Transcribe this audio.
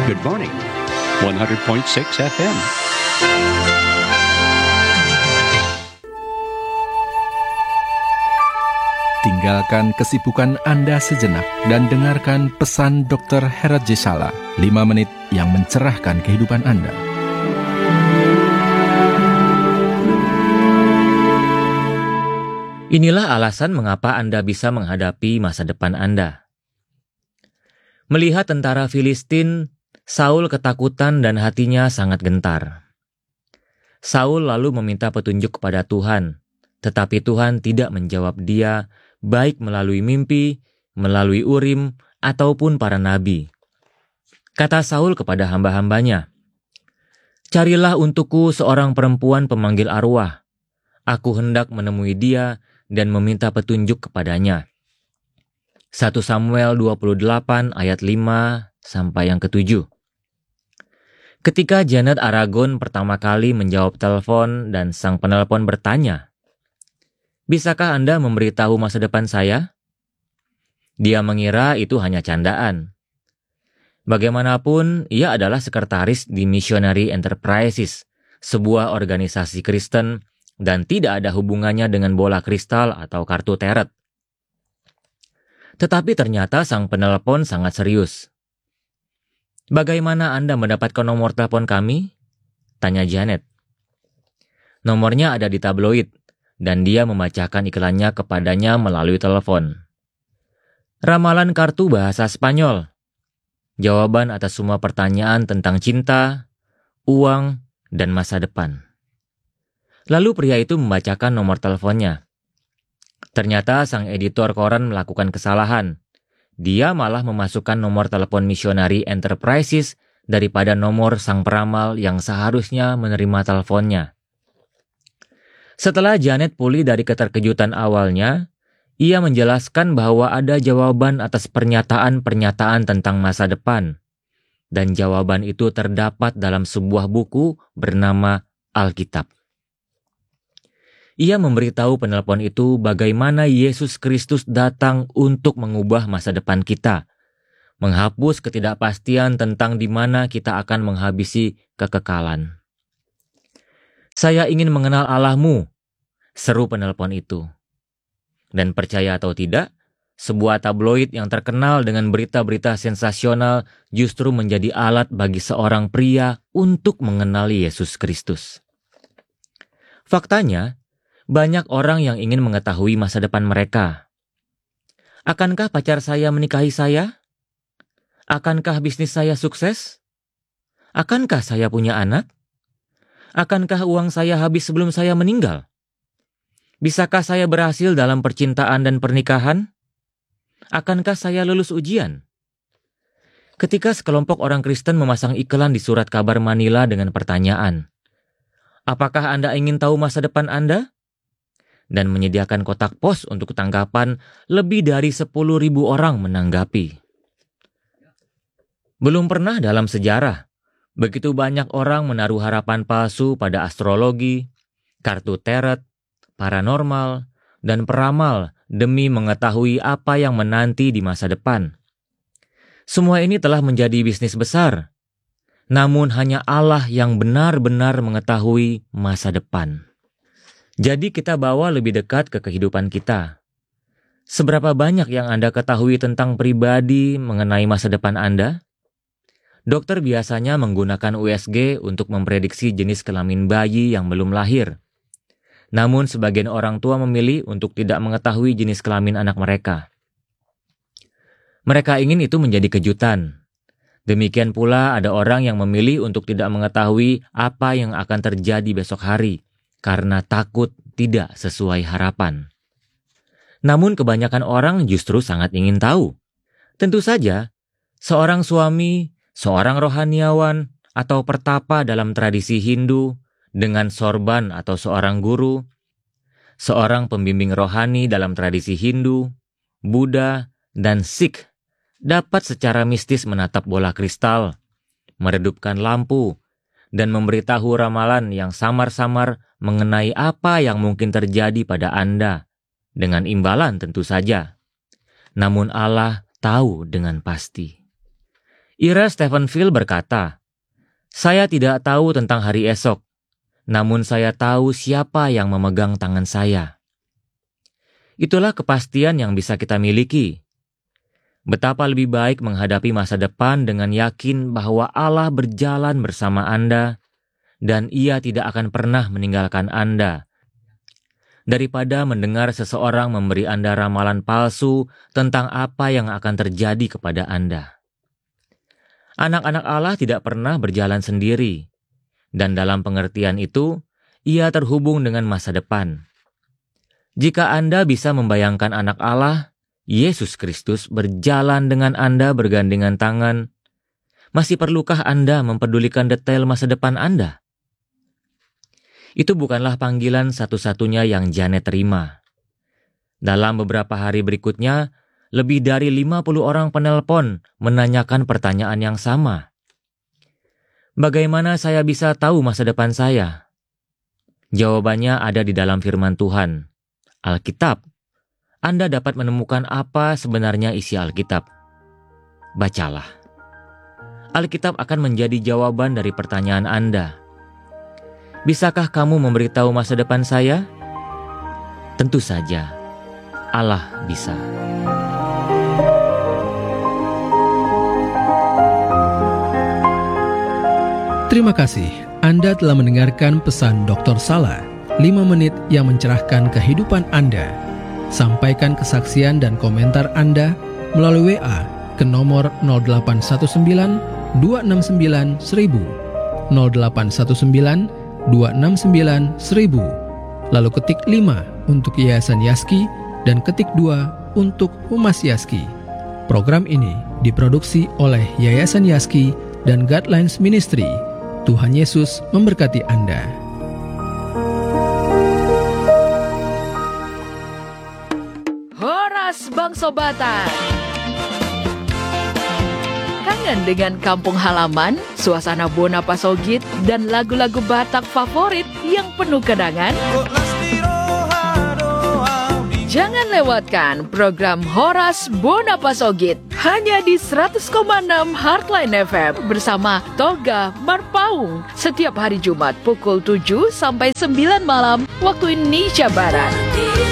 Good morning, 100.6 FM. Tinggalkan kesibukan Anda sejenak dan dengarkan pesan Dr. Herat J. Sala, 5 menit yang mencerahkan kehidupan Anda. Inilah alasan mengapa Anda bisa menghadapi masa depan Anda. Melihat tentara Filistin, Saul ketakutan dan hatinya sangat gentar. Saul lalu meminta petunjuk kepada Tuhan, tetapi Tuhan tidak menjawab dia, baik melalui mimpi, melalui Urim, ataupun para nabi. Kata Saul kepada hamba-hambanya, "Carilah untukku seorang perempuan pemanggil arwah. Aku hendak menemui dia dan meminta petunjuk kepadanya." 1 Samuel 28 ayat 5 sampai yang ke-7. Ketika Janet Aragon pertama kali menjawab telepon dan sang penelpon bertanya, "Bisakah Anda memberitahu masa depan saya?" Dia mengira itu hanya candaan. Bagaimanapun, ia adalah sekretaris di Missionary Enterprises, sebuah organisasi Kristen, dan tidak ada hubungannya dengan bola kristal atau kartu teret. Tetapi ternyata sang penelpon sangat serius. "Bagaimana Anda mendapatkan nomor telepon kami?" tanya Janet. "Nomornya ada di tabloid, dan dia membacakan iklannya kepadanya melalui telepon. Ramalan kartu bahasa Spanyol. Jawaban atas semua pertanyaan tentang cinta, uang, dan masa depan." Lalu pria itu membacakan nomor teleponnya. Ternyata sang editor koran melakukan kesalahan. Dia malah memasukkan nomor telepon Missionary Enterprises daripada nomor sang peramal yang seharusnya menerima teleponnya. Setelah Janet pulih dari keterkejutan awalnya, ia menjelaskan bahwa ada jawaban atas pernyataan-pernyataan tentang masa depan. Dan jawaban itu terdapat dalam sebuah buku bernama Alkitab. Ia memberitahu penelpon itu bagaimana Yesus Kristus datang untuk mengubah masa depan kita, menghapus ketidakpastian tentang di mana kita akan menghabisi kekekalan. "Saya ingin mengenal Allah-Mu," seru penelpon itu. Dan percaya atau tidak, sebuah tabloid yang terkenal dengan berita-berita sensasional justru menjadi alat bagi seorang pria untuk mengenali Yesus Kristus. Faktanya, banyak orang yang ingin mengetahui masa depan mereka. Akankah pacar saya menikahi saya? Akankah bisnis saya sukses? Akankah saya punya anak? Akankah uang saya habis sebelum saya meninggal? Bisakah saya berhasil dalam percintaan dan pernikahan? Akankah saya lulus ujian? Ketika sekelompok orang Kristen memasang iklan di surat kabar Manila dengan pertanyaan, "Apakah Anda ingin tahu masa depan Anda?" dan menyediakan kotak pos untuk tanggapan, lebih dari 10.000 orang menanggapi. Belum pernah dalam sejarah, begitu banyak orang menaruh harapan palsu pada astrologi, kartu teret, paranormal, dan peramal demi mengetahui apa yang menanti di masa depan. Semua ini telah menjadi bisnis besar, namun hanya Allah yang benar-benar mengetahui masa depan. Jadi kita bawa lebih dekat ke kehidupan kita. Seberapa banyak yang Anda ketahui tentang pribadi mengenai masa depan Anda? Dokter biasanya menggunakan USG untuk memprediksi jenis kelamin bayi yang belum lahir. Namun sebagian orang tua memilih untuk tidak mengetahui jenis kelamin anak mereka. Mereka ingin itu menjadi kejutan. Demikian pula ada orang yang memilih untuk tidak mengetahui apa yang akan terjadi besok hari, karena takut tidak sesuai harapan. Namun kebanyakan orang justru sangat ingin tahu. Tentu saja, seorang suami, seorang rohaniawan, atau pertapa dalam tradisi Hindu, dengan sorban atau seorang guru, seorang pembimbing rohani dalam tradisi Hindu, Buddha, dan Sikh, dapat secara mistis menatap bola kristal, meredupkan lampu, dan memberitahu ramalan yang samar-samar mengenai apa yang mungkin terjadi pada Anda, dengan imbalan tentu saja. Namun Allah tahu dengan pasti. Ira Stephenville berkata, "Saya tidak tahu tentang hari esok, namun saya tahu siapa yang memegang tangan saya." Itulah kepastian yang bisa kita miliki. Betapa lebih baik menghadapi masa depan dengan yakin bahwa Allah berjalan bersama Anda dan Ia tidak akan pernah meninggalkan Anda, daripada mendengar seseorang memberi Anda ramalan palsu tentang apa yang akan terjadi kepada Anda. Anak-anak Allah tidak pernah berjalan sendiri, dan dalam pengertian itu, ia terhubung dengan masa depan. Jika Anda bisa membayangkan anak Allah, Yesus Kristus berjalan dengan Anda bergandengan tangan, masih perlukah Anda mempedulikan detail masa depan Anda? Itu bukanlah panggilan satu-satunya yang Janet terima. Dalam beberapa hari berikutnya, lebih dari 50 orang penelpon menanyakan pertanyaan yang sama. Bagaimana saya bisa tahu masa depan saya? Jawabannya ada di dalam firman Tuhan, Alkitab. Anda dapat menemukan apa sebenarnya isi Alkitab. Bacalah. Alkitab akan menjadi jawaban dari pertanyaan Anda. Bisakah kamu memberitahu masa depan saya? Tentu saja, Allah bisa. Terima kasih Anda telah mendengarkan pesan Dr. Sala, 5 menit yang mencerahkan kehidupan Anda. Sampaikan kesaksian dan komentar Anda melalui WA ke nomor 0819 269 1000, 0819 269 1000, lalu ketik 5 untuk Yayasan Yaski dan ketik 2 untuk Humas Yaski. Program ini diproduksi oleh Yayasan Yaski dan Guidelines Ministry. Tuhan Yesus memberkati Anda. Horas Bangsobatan. Kangen dengan kampung halaman, suasana Bona Pasogit, dan lagu-lagu Batak favorit yang penuh kenangan? Jangan lewatkan program Horas Bona Pasogit hanya di 100,6 Heartline FM bersama Toga Marpaung setiap hari Jumat pukul 7 sampai 9 malam waktu Indonesia Barat.